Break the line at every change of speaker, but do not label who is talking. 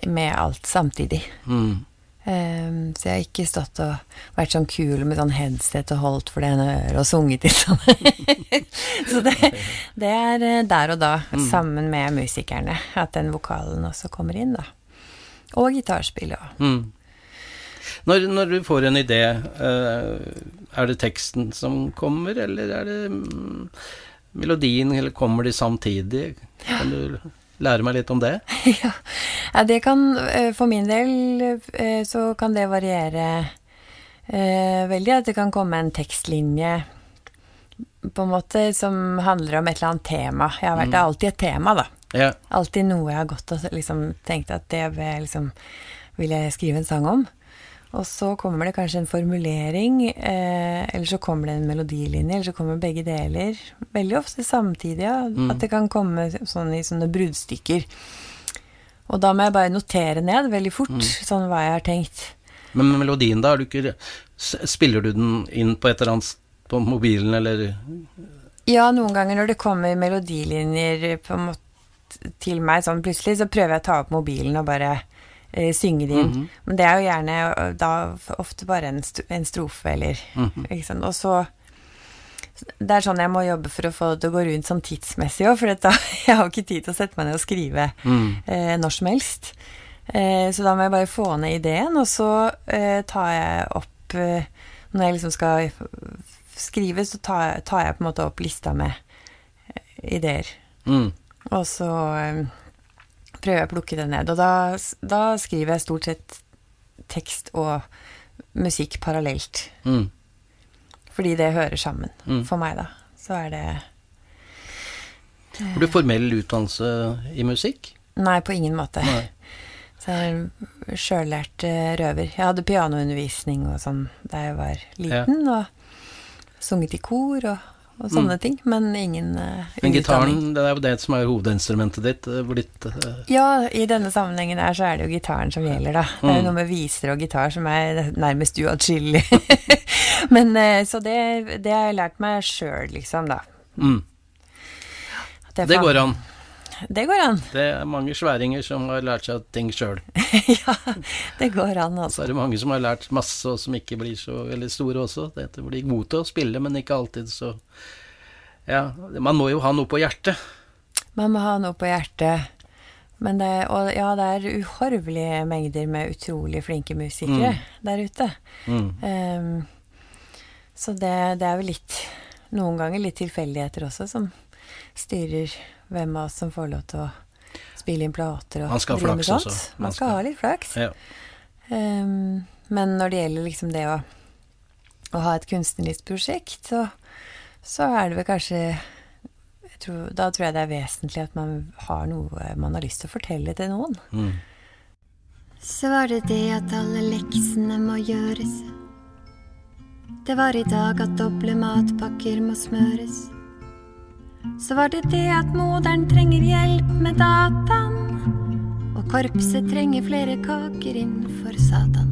med alt samtidig. Så jeg har ikke stått og vært sånn kul med sånn headset og holdt for det ene øret og sunget i sånn. Så det der og da, sammen med musikerne, at den vokalen også kommer inn da. Og gitarspill også.
Når du får en idé, det teksten som kommer, eller det melodien, eller kommer de samtidig? Kan du lære meg litt om det?
Ja, det kan, for min del, så kan det variere veldig, at det kan komme en tekstlinje på en måte som handler om et eller annet tema. Det er alltid et tema da.
Ja.
Alltid noe jeg har gått og liksom tenkt at det vil jeg skrive en sang om. Og så kommer det kanskje en formulering, eller så kommer det en melodilinje, eller så kommer begge deler. Veldig ofte samtidig, ja, at det kan komme sånn i sånne bruddstykker. Og da må jeg bare notere ned veldig fort, sånn hva jeg har tenkt.
Men med melodien da, spiller du den inn på et eller annet på mobilen, eller?
Ja, noen ganger når det kommer melodilinjer på en måte til meg, sånn plutselig, så prøver jeg å ta opp mobilen og bare synge det inn. Men det er jo gjerne da ofte bare en strofe eller ikke sant? Og så det er sånn jeg må jobbe for å få det til å gå rundt sånn tidsmessig også, for da, jeg har jo ikke tid til å sette meg ned og skrive når som helst. Så da må jeg bare få ned ideen, og så tar jeg opp når jeg liksom skal skrive, så tar jeg på en måte opp lista med ideer. Og så prøver jeg å plukke det ned, og da skriver jeg stort sett tekst og musikk parallelt. Fordi det hører sammen for meg da. Så det...
Har du formell utdannelse i musikk?
Nei, på ingen måte. Nei. Så jeg er selvlært røver. Jeg hadde pianoundervisning og sånn da jeg var liten, og sunget i kor og sånne ting, men ingen
Men gitaren, det er jo det som er hovedinstrumentet ditt.
Ja, i denne sammenhengen her så er det jo gitaren som gjelder da. Det er jo noe med viser og gitar som er nærmest uatskillig. Men så det har jeg lært meg selv liksom da.
Det går an.
Det går an.
Det er mange sværinger som har lært seg ting selv.
Ja, det går an altså.
Så er det mange som har lært masse og som ikke blir så veldig store også. Dette blir god til å spille, men ikke alltid så... Ja, man må jo ha noe på hjertet.
Man må ha noe på hjertet. Men det er uhorvelige mengder med utrolig flinke musikere der ute. Så det er vel noen ganger litt tilfeldigheter også som styrer hvem av oss som får lov til å spille inn plater og
man skal ha flaks også.
Man skal ha litt flaks. Ja. Men når det gjelder liksom det å ha et kunstnerisk prosjekt, så er det vel kanskje da tror jeg det er vesentlig at man har noe man har lyst til å fortelle til noen.
Så var det at alle leksene må gjøres. Det var i dag at doble matpakker må smøres. Så var det at moderen trenger hjelp med dataen, og korpset trenger flere kaker innenfor satan.